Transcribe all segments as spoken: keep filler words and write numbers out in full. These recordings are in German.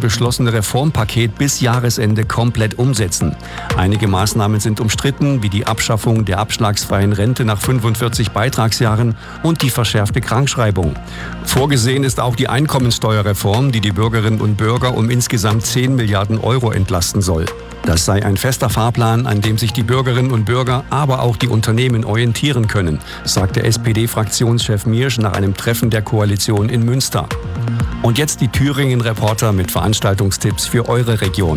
beschlossene Reformpaket bis Jahresende komplett umsetzen. Einige Maßnahmen sind umstritten, wie die Abschaffung der abschlagsfreien Rente nach fünfundvierzig Beitragsjahren und die verschärfte Krankschreibung. Vorgesehen ist auch die Einkommensteuerreform, die die Bürgerinnen und Bürger um insgesamt zehn Milliarden Euro entlasten soll. Das sei ein fester Fahrplan, an dem sich die Bürgerinnen und Bürger, aber auch die Unternehmen orientieren können, sagte S P D-Fraktionschef Miersch nach einem Treffen der Koalition in Münster. Und jetzt die Thüringen-Reporter mit Veranstaltungstipps für eure Region.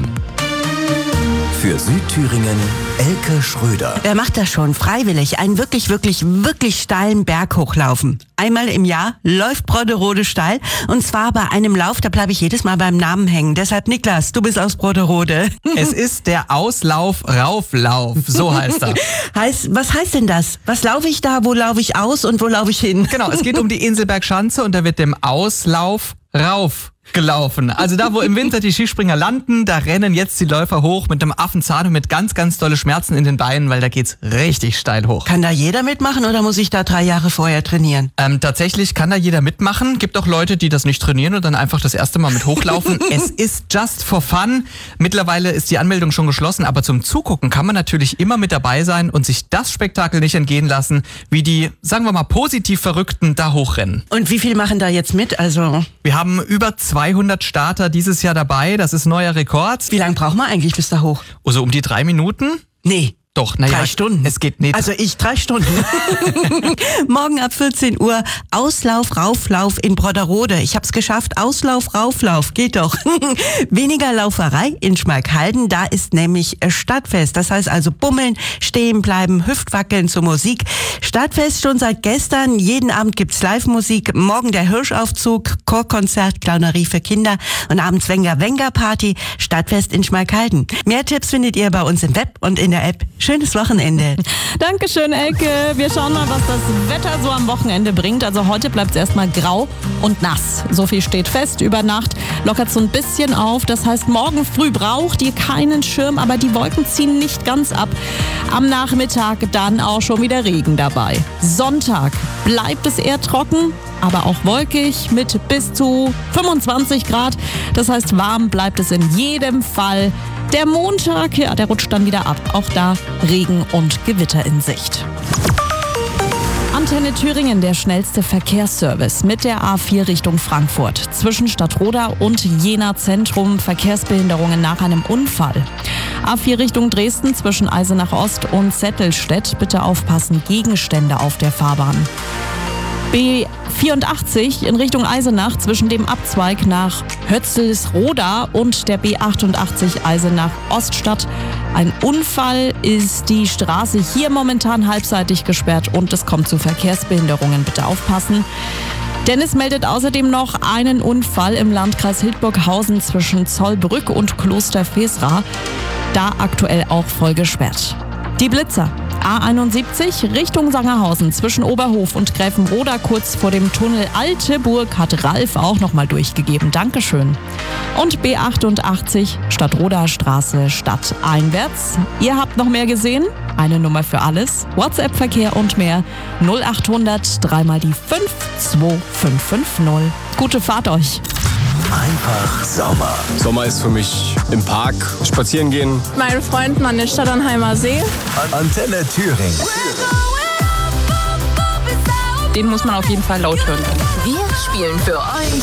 Für Südthüringen Elke Schröder. Wer macht das schon freiwillig? Einen wirklich, wirklich, wirklich steilen Berg hochlaufen. Einmal im Jahr läuft Broderode steil und zwar bei einem Lauf, da bleibe ich jedes Mal beim Namen hängen. Deshalb Niklas, du bist aus Broderode. Es ist der Auslauf-Rauflauf, so heißt das. heißt, was heißt denn das? Was laufe ich da, wo laufe ich aus und wo laufe ich hin? Genau, es geht um die Inselbergschanze und da wird dem Auslauf rauf gelaufen. Also da, wo im Winter die Skispringer landen, da rennen jetzt die Läufer hoch mit einem Affenzahn und mit ganz, ganz dolle Schmerzen in den Beinen, weil da geht's richtig steil hoch. Kann da jeder mitmachen oder muss ich da drei Jahre vorher trainieren? Ähm, tatsächlich kann da jeder mitmachen. Gibt auch Leute, die das nicht trainieren und dann einfach das erste Mal mit hochlaufen. Es ist just for fun. Mittlerweile ist die Anmeldung schon geschlossen, aber zum Zugucken kann man natürlich immer mit dabei sein und sich das Spektakel nicht entgehen lassen, wie die, sagen wir mal, positiv Verrückten da hochrennen. Und wie viel machen da jetzt mit? Also wir haben über zweihundert Starter dieses Jahr dabei. Das ist neuer Rekord. Wie lange braucht man eigentlich bis da hoch? Also um die drei Minuten? Nee. Doch, naja. Drei Stunden. Es geht nicht. Also ich drei Stunden. Morgen ab vierzehn Uhr Auslauf, Rauflauf in Broderode. Ich hab's geschafft. Auslauf, Rauflauf. Geht doch. Weniger Lauferei in Schmalkalden. Da ist nämlich Stadtfest. Das heißt also bummeln, stehen bleiben, Hüftwackeln zur Musik. Stadtfest schon seit gestern. Jeden Abend gibt's Live-Musik. Morgen der Hirschaufzug, Chorkonzert, Clownerie für Kinder und abends Wenger-Wenger-Party. Stadtfest in Schmalkalden. Mehr Tipps findet ihr bei uns im Web und in der App. Schönes Wochenende. Dankeschön, Elke. Wir schauen mal, was das Wetter so am Wochenende bringt. Also heute bleibt es erstmal grau und nass. So viel steht fest. Über Nacht lockert es so ein bisschen auf. Das heißt, morgen früh braucht ihr keinen Schirm, aber die Wolken ziehen nicht ganz ab. Am Nachmittag dann auch schon wieder Regen dabei. Sonntag bleibt es eher trocken, aber auch wolkig mit bis zu fünfundzwanzig Grad. Das heißt, warm bleibt es in jedem Fall. Der Montag, ja, der rutscht dann wieder ab. Auch da Regen und Gewitter in Sicht. Antenne Thüringen, der schnellste Verkehrsservice mit der A vier Richtung Frankfurt. Zwischen Stadtroda und Jena Zentrum Verkehrsbehinderungen nach einem Unfall. A vier Richtung Dresden zwischen Eisenach Ost und Zettelstedt. Bitte aufpassen, Gegenstände auf der Fahrbahn. B vierundachtzig in Richtung Eisenach zwischen dem Abzweig nach Hötzelsroda und der B achtundachtzig Eisenach Oststadt. Ein Unfall, ist die Straße hier momentan halbseitig gesperrt und es kommt zu Verkehrsbehinderungen. Bitte aufpassen. Dennis meldet außerdem noch einen Unfall im Landkreis Hildburghausen zwischen Zollbrück und Kloster Fesra. Da aktuell auch voll gesperrt. Die Blitzer. A einundsiebzig Richtung Sangerhausen zwischen Oberhof und Gräfenroda kurz vor dem Tunnel Alte Burg hat Ralf auch nochmal durchgegeben. Dankeschön. Und B achtundachtzig Stadtroda Straße stadteinwärts. Ihr habt noch mehr gesehen? Eine Nummer für alles. WhatsApp-Verkehr und mehr. null achthundert drei mal die fünf zwei fünf fünf null. Gute Fahrt euch. Einfach Sommer. Sommer ist für mich im Park spazieren gehen. Meinen Freunden an der Stadternheimer See. Antenne Thüringen. Den muss man auf jeden Fall laut hören. Wir spielen für euch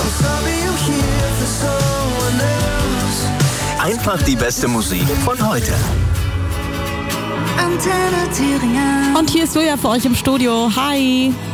Einfach die beste Musik von heute. Antenne Thüringen. Und hier ist Julia für euch im Studio. Hi.